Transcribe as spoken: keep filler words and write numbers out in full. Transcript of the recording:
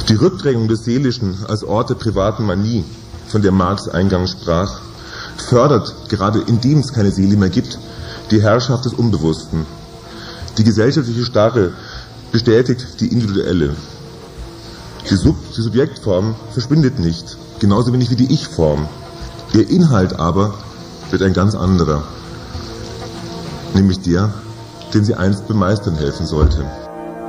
Die Rückdrängung des Seelischen als Ort der privaten Manie, von der Marx eingangs sprach, fördert, gerade indem es keine Seele mehr gibt, die Herrschaft des Unbewussten. Die gesellschaftliche Starre bestätigt die individuelle. Die, Sub die Subjektform verschwindet nicht, genauso wenig wie die Ich-Form. Ihr Inhalt aber wird ein ganz anderer, nämlich der, den sie einst bemeistern helfen sollte.